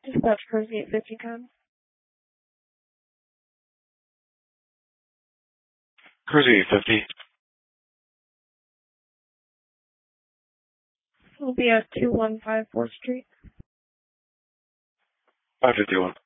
Dispatch Cruising 850 code. Cruising 850. We'll be at 2154 Street. 551.